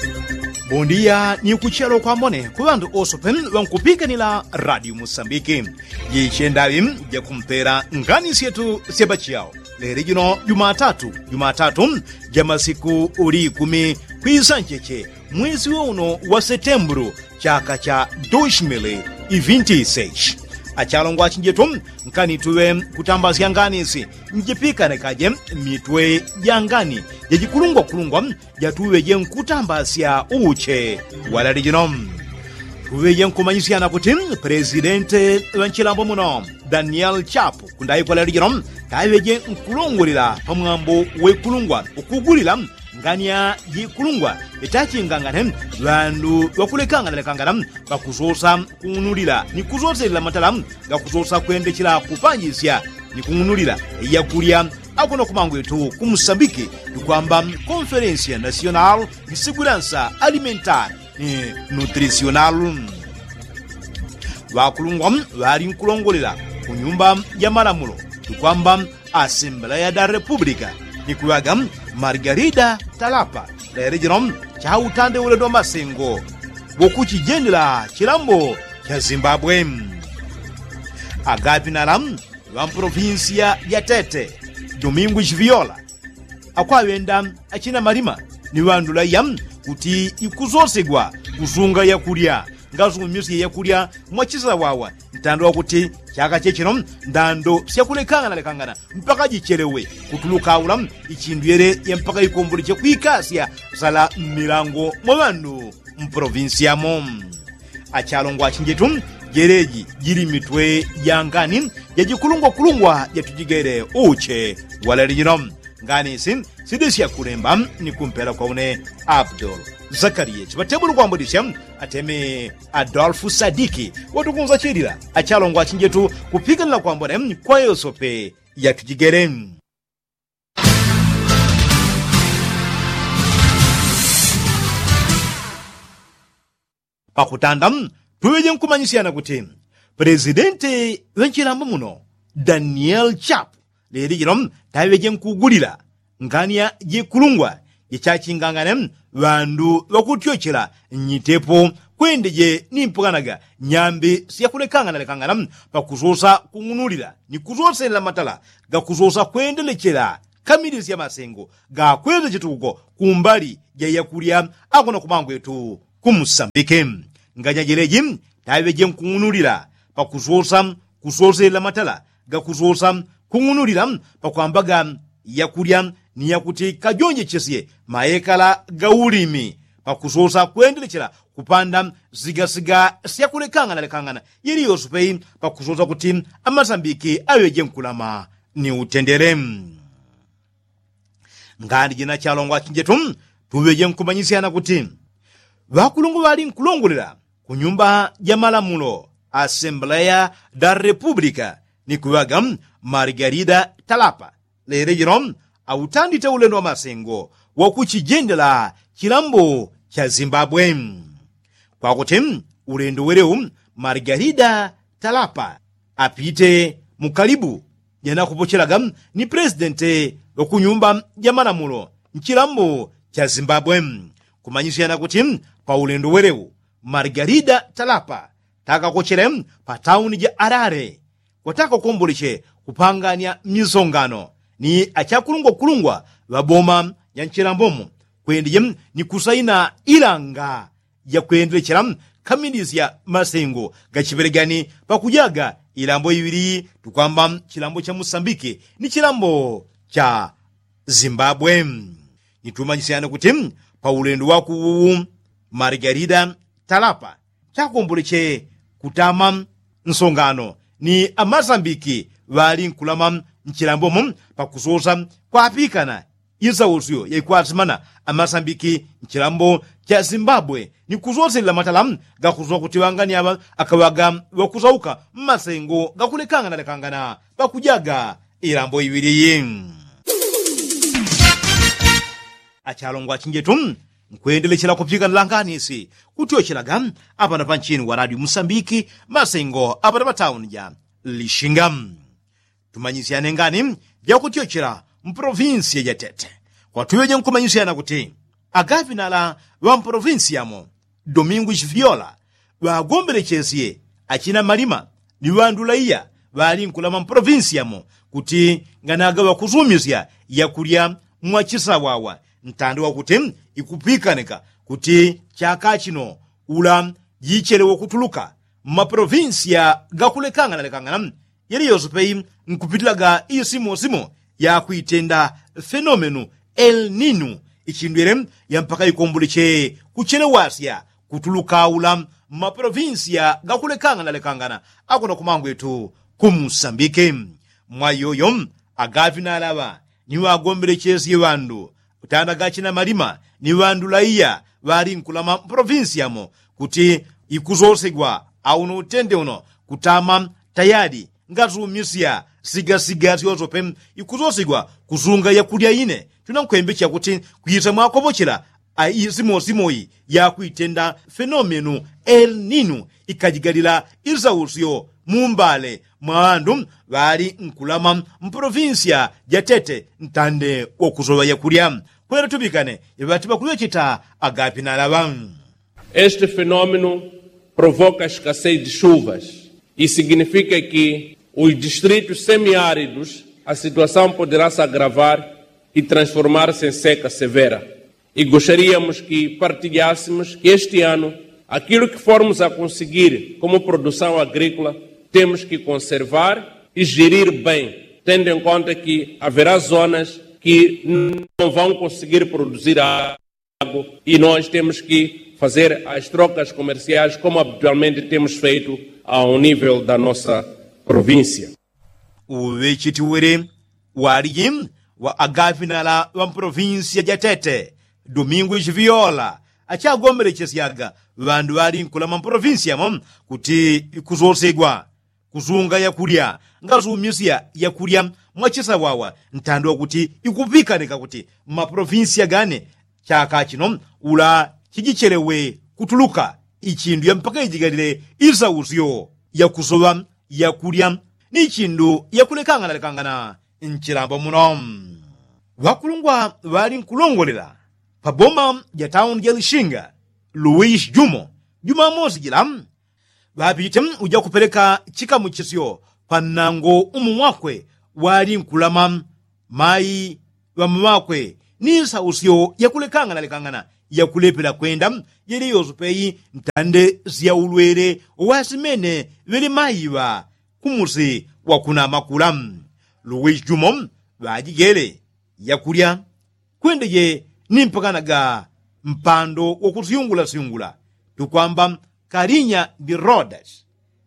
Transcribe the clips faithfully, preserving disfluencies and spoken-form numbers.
Bom dia ni kuchelo kwa mone kubandu osopen wankupikanila Radio Mosambiki yichendawim ya kumpera ngani sietu sebachiao lere jino Jumatatu Jumatatu jama siku uri kumi kwisancheche mwezi uno wa Setembro chaka cha dois mil e vinte e seis achalongwa chinjetu nkani tuwe kutambazia ngani si njipika nekaje mitwe jangani yajikulungwa kulungwa jatuwe jen kutambazia uche wala rijinom tuwe jen kumanyisiana kuti Presidente wanchilambo muno Daniel Chapo kundayi kwa rijinom kaiwe jen nkulongulila pamwambo wekulungwa ukugulila ngania yikulungwa itachi ngangane vandu wakulekanga lekangana bakuzosa kunulira ni kuzoselera matala ga kuzosa kwendekira kupanyisya ni kunulira yakulya akuno kumango yetu ku Mosambiki kwamba Conferência Nacional de Segurança Alimentar e Nutricional wakulungwa wali nkulongolera ku nyumba ya malamulo kwamba Assembleia da República ni kuwaga Margarida Talapa lere jinom cha utande ule do masengo wokuchijendela chilambo cha Zimbabwe agapi nalam wa provincia ya Tete Domingos Viola akwawenda achina marima ni wandula yam kuti ikuzosegwa kuzunga yakulya ngazo myusi yakulya mwachiza wawa ntando wakuti chaka chechino ndando syakulekanga nalekangana mpaka jichelewe kutuluka ulam ichindwere ya mpaka ikombuli chekuikasya sala milango mwandu mprovincia mom achalongwa chinjetu gereji jiri mitwe yangani yajikulungwa kulungwa yatujigere uche wala rijinom ngani sim sidesya kulemba ni kumpela kwa une Abdul Zakaria chibatebulu kwa mbodisha ateme Adolfo Sadiki watukunza chirira achalongwa chinjetu kupiganila kwa mbode kwa yosope ya tujigere pakutanda tuweje nkumanyisiana kuti Presidente wenchilambo muno Daniel Chapo lere jinom taweje nkugulira ngania jikulungwa yichachingangane vandu vakutyochera nyitepo kwendeje nimpukanaga nyambi siyakulekanga nalekangana pakuzosa kungunulira ni kuzoselera matala ga kuzosa kwendelechera kamilizi ya masengo ga kweza chituko kumbali ya yakulya akona kumango yetu ku Mosambiki ngajajereji taweje nkungunulira pakuzosa kuzoselera matala ga kuzosa kungunulira pakwambaga yakulya ni yakuti kajonje chesiye maekala gaulimi pakuzosa kwendelechera kupanda zigasiga syakulekanga nalekangana yiri yosupei pakuzosa kuti Amazambiki aweje nkulama ni utendere ngandi jina chalongwa chinjetu tuweje nkumanyisiana kuti vakulungu vali nkulongolera ku nyumba ya malamulo Assembleia da República ni kuwaga Margarida Talapa lere jinom autandite ulendo wa masengo wakuchijendela chilambo cha Zimbabwe kwa kuti ulendo wereu Margarida Talapa apite mukalibu jana kupochelaga ni Presidente wakunyumba ya malamulo mchilambo cha Zimbabwe kumanyisiana kuti pa ulendo wereu Margarida Talapa taka kochele pa tauni ya Harare wataka komboliche kupanganya mizongano ni achakulungwa kulungwa waboma ya nchilambomu kwendeje ni kusaina ilanga ya kwendelechera kamilizi ya masengo gachiberegani pakujaga ilambo ibiri tukwamba chilambo cha Mosambiki ni chilambo cha Zimbabwe nitumanyisiana kuti pa ulendo waku Margarida Talapa chakomboleche kutama nsongano ni Amazambiki vali nkulama nchilambomu pakuzosa kwa apikana izauziyo yaikuazimana Amazambiki nchilambo cha Zimbabwe ni kuzoselera matala ga kuzoa kuti wangani aba akawaga wakuzauka masengo gakulekanga nalekangana pakujaga ilambo ibiri achalongwa chinjetu nkwendelechera kupikana langanisi kutyocheraga apana panchini wa Radio Mosambiki masengo apana pa town ya Lixinga tumanyisiane ngani vya kutyochera mprovinsia ya Tete kwatuweje nkumanyisiana kuti agavinala wa mprovinciamo Domingos Viola wagombelekesye achina malima ni wandulaiya wali nkulama mprovinciamo kuti nganaga wakuzumizya yakulya mwachisawawa ntando wakuti ikupikanika kuti chaka chino ula yichelewa kutuluka maprovincia gakulekangana lekangana yaliyoso pei nkupitilaga isimosimo ya kuitenda fenomeno El Nino ichindwere ya mpaka ikombuleche kuchelewasya kutuluka ula maprovincia gakulekangana lekangana akuna kumangu etu kumusambike mwayoyo agavina alava ni wagombelechezi wandu utanda gachina malima ni wandu laiya wali nkulama provinciamo kuti ikuzosegwa auno utende uno kutama tayari ngazumisia siga siga ziyozope ikuzosegwa kuzunga yakulya ine tunankwembecha kuti kuyisa mwakobochera aizimo simoyi ya kuitenda fenomeno El Nino ikajigalila izausiyo mumbale mwandu wali nkulama mprovincia ya Tete ntande okuzowa yakulya kwera tubikane yabatiba kuyochita agapina lava. Este fenômeno provoca escassez de chuvas e significa que os distritos semiáridos a situação poderá se agravar e transformar-se em seca severa. E gostaríamos que partilhássemos que este ano aquilo que formos a conseguir como produção agrícola temos que conservar e gerir bem, tendo em conta que haverá zonas que não vão conseguir produzir água e nós temos que fazer as trocas comerciais como habitualmente temos feito ao nível da nossa província. O vechitiwere warim wa agavinala wa província de Tete Domingos Viola achagombelechesyaga vandu wali nkulama província mom kuti ikuzosegwa kuzunga yakulya ngazumisia yakulya mwachisawawa ntando kuti ikupikanika kuti maprovincia gane chaka chino ula chijichelewe kutuluka ichindu ya mpaka ijigalile izausiyo yakuzowa yakulya ni chindu yakulekangana lekangana nchilambo muno. Wakulungwa wali nkulongolera pa boma ya town ya Lishinga Luis Jumo Juma mosi jilam wapite uja kupeleka chikamu chisyo panango umu wakwe wali nkulama mai wa mwakwe ni sausyo ya kulekangana lekangana ya kulepela kwenda yeli yozupeyi ntande ziya ulwere wasimene wele maiwa kumusi wakuna makulam. Luis Jumo wajigele ya kulya kwende ye nimpakanaga mpando wakuziyungula siyungula tukwamba Karinya di Rodas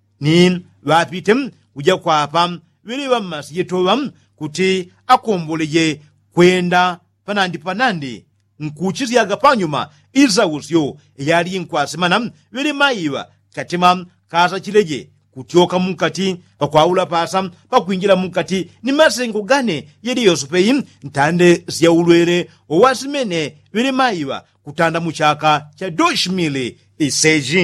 ni wapite uja kwapa wele wa masiyetowa kuti akomboleye kwenda panandi panandi nkuchizi yaga panyuma izawusyo yali nkwasimana wele maiwa katima kaza chileje kutyoka mukati pakwaula pasa pakuinjira mukati ni masengo gane yeli yosupeyi ntande siya ulwere owasimene wele maiwa kutanda muchaka cha dois mil e seis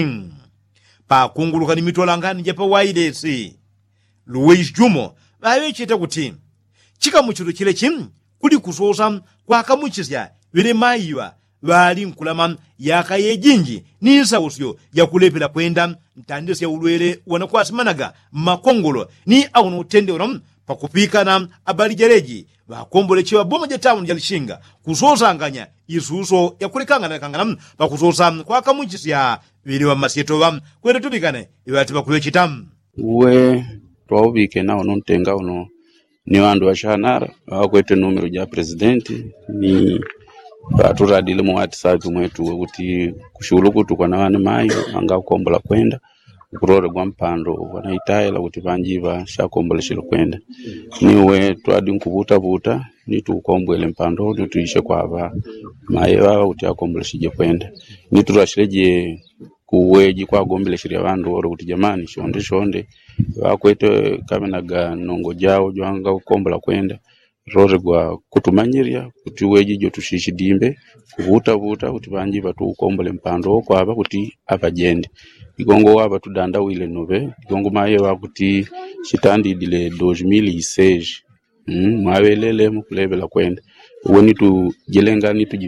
pa kunguluka ni mitolangani japa waidesi. Luis Jumo wawecheta kuti chika muchiru chile chim kuli kusosa kwa kamuchizya wele maiwa wali nkulama yaka yejinji ni isausyo ya kulepela kwenda ntandesi ya ulwere wanakwasimanaga makongolo ni auno utende unom pakupika na abali jareji wakombolechewa boma ja town ya Lishinga kusosa anganya isuso ya kulikangana kangana pakusosa kwa kamuchizya wele wa masiyetowa kwenda tubikane iwati pakuyochitam. Uwe twawubike na uno ntenga uno ni wandu wa shanara wakwete numero ja presidenti ni baturadile mu WhatsApp mwetu kuti kushulu kutu kwa nawane mayo anga kukombola kwenda kurore gwa mpando wanaitaila kuti banjiba shakombola shilo kwenda niwe twadi nkubuta buta ni tukombwele mpando ni tuishe kwa aba mayo baba kuti akombola shije kwenda ni turashireje kuweji kwa gombele shiria bandu oro kuti jamani shonde shonde bakwete kamenaga nongo jao jwanga kukombola kwenda rore gwa kutumanyiria kuti weji jo tushishidimbe kuvuta vuta kuti banji batu ukombole mpando kwa aba kuti abagende igongo waba tudanda wile nove igongo maye wa kuti shitandi dile dois mil e seis mm mawelele mukulebela kwenda woni tu jelengani tu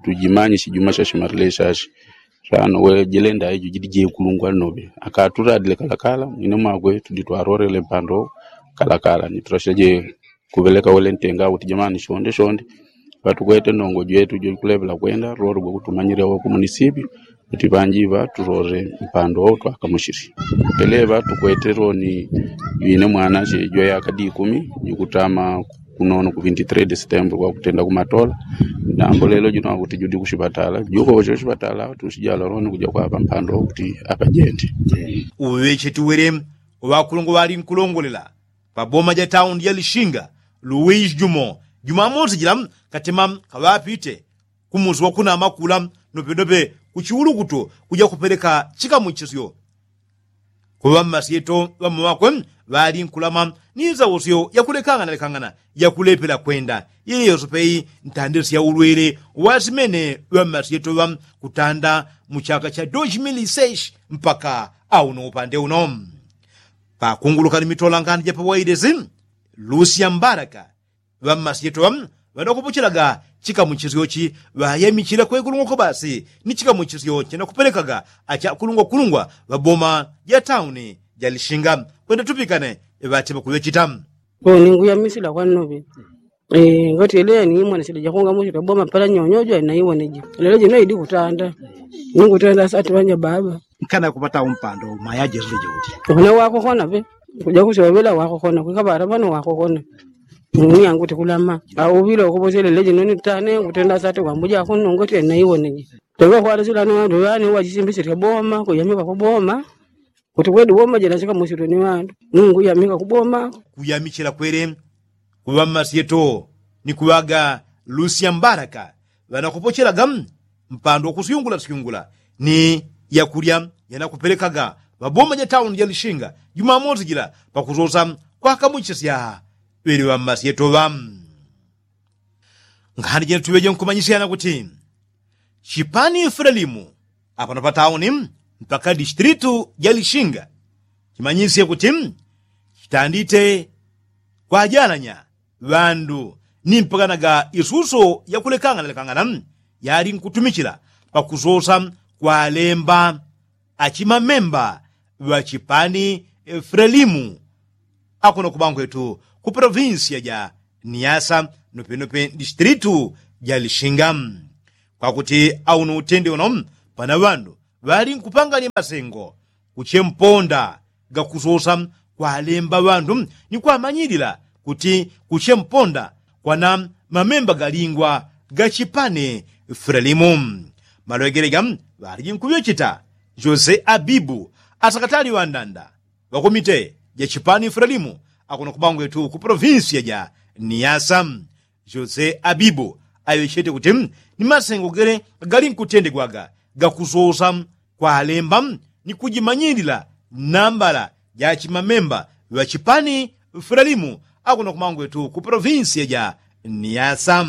tujimanyi chijuma cha shimarile shashi rano we jelenda ejo jidije kulungwa nobe akatura dile kalakala ine magwe tuditwarore le pando kalakala ni turashaje kubeleka wele ntenga uti jamani shonde shonde batu kwete nongo jetu je kulebela kwenda roro gwo kutumanyira wa komunisipi utibanjiva turore mpando twakamushiri peleba tukwetero ni ine mwana je jo yakadi kumi yukutama kunono ku twenty-three December kwa kutenda kumatola nambo lelo jino kuti judi kushipatala juko cho shipatala tusijala rono kuja kwa mpando kuti akajende uweche tuwere wakulungu wali nkulongolela pa boma ja town ya Lishinga Louis Jumo Jumamosi jilam katemam kawapite kumuzi wakuna makula nopedope kuchiulukuto kuja kupeleka chikamuchisyo kwa masieto wamu wakwe wali nkulama niza usio ya kulekangana lekangana ya kulepela kwenda yeye yosopei ntandesi ya ulwele wazimene wa masieto wa kutanda mchaka cha two thousand six mpaka au no upande uno pa kunguluka ni mitola ngani japa waidezi Lucia Mbaraka wa masieto wa wanakupuchilaga chika mchiziochi wa yemichila kwe kulungo basi ni chika mchiziochi na kupelekaga acha kulungwa kulungwa wa boma ya tauni ya Lishinga kwenda tupikane ebatiba kuyochitamu ko ningu ya misila kwa nobe eh ngoti ele ni mwana sile jakonga mushika boma pala nyonyojo na iwoneje lelo jino idi kutanda ningu tanda sati banya baba kana kupata umpando mayaje zije uti kuna wako kona be kuja kushobela wako kona kukabara bano wako kona ni yangu tikulama au vile ukubozele leje noni tane kutenda sati kwambuja kono ngoti na iwoneje tewe kwa sila no ndo yani wajisimbisira boma kuyamika ko boma kuti kwedu boma jena chika musiro ni wandu Mungu yamika kuboma kuyamichira kwere kuba masieto ni kuwaga Lucia Mbaraka wanakupochera gam mpando okusiyungula sikungula ni yakulya yanakupelekaga baboma ja town ya Lishinga Jumamosi jila pakuzosa kwa kamuchisia weli wa masieto wam ngani jena tuweje nkumanyisiana kuti Chipani Frelimu apa na town mpaka distritu ya Lishinga kimanyisi kuti chitandite kwa jananya vandu ni mpakanaga isuso ya kulekangana lekangana yali nkutumikira pakuzosa kwa lemba achima memba wa Chipani Frelimu akuno kubango etu ku provinsia ya Niassa nopenope distritu ya Lishinga kwa kuti au no utende unom pana vandu wali nkupanganya masengo kuchemponda gakuzosa kwa lemba vandu ni kwa manyidila kuti kuchemponda kwa na mamemba galingwa gachipane Frelimu maloegerega wali nkubyochita Jose Abibu asakatali wa ndanda wa komite ya Chipani Frelimu akuno kubango etu ku provinsia ya Niassa Jose Abibu ayochete kuti ni masengo gere gali nkutendegwaga gakuzosa kwa lemba ni kujimanyirila nambala ya chimamemba wa Chipani Frelimu akuno kumangu etu ku provinsia ya Niassa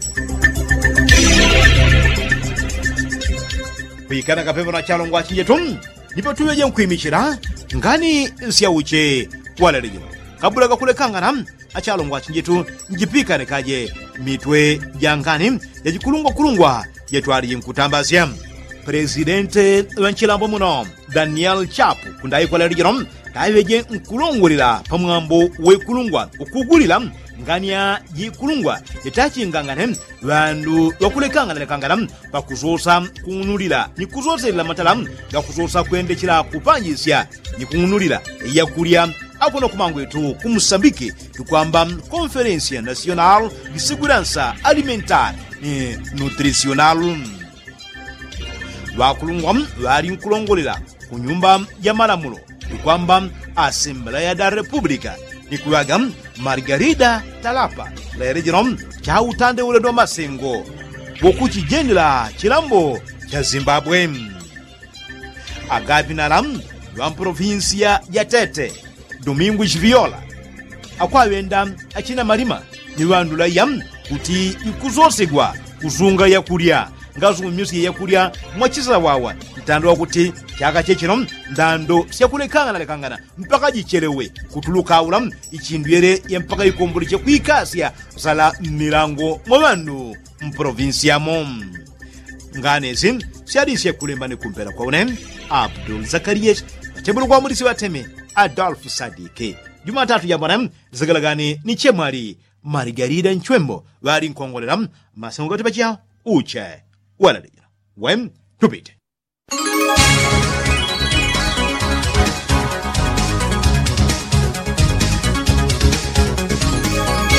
kuikana kapepo na chalongwa chinjetum nipo tuweje nkuimishira ngani siya uche wala legino kabula kakulekangana achalongwa chinjetu njipika nekaje mitwe jangani ya jikulungwa kulungwa yetu ali nkutambazia Presidente wa nchilambo muno Daniel Chapo kundai kwa legino kaiweje nkulongulila pamwambo wekulungwa ukugulila ngania jikulungwa yetachi ngangane vandu wakulekangana lekangana pakuzosa kunulila ni kuzoselila matala ga kuzosa kuendekira kupanjisya ni kunulila yakulya akuno kumango etu ku Mosambiki tukwamba Conferência Nacional de Segurança Alimentar e Nutricional wakulungwa wali nkulongolera ku nyumba ya malamulo tukwamba Assembleia da República ni kuwaga Margarida Talapa la region cha utande ule do masengo wokuchijendela chilambo cha Zimbabwe agapi nalam wa provincia ya Tete Domingos Viola akwawenda achina marima ni wandula yam kuti ikuzosegwa kuzunga ya kulya ngazu myusi ya kulya mwachiza wawa ntando wakuti chaka chechino ndando syakulekangana lekangana mpaka jichelewe kutuluka ulam ichindwere ya mpaka ikombuli cha kuikasya sala milango mwandu mprovincia mom nganezi siyadisiye kulembani kumpera kwa unen Abdul Zakarias patebulu kwa mulisi wateme Adolf Sadike. Jumatatu ya bwana zagalagani ni chemwali Margarida Nchwembo wali nkongolera masango gati pachia uche wala dira wem tupite.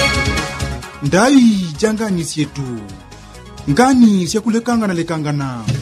Ndai jangani sietu ngani siakulekangana lekangana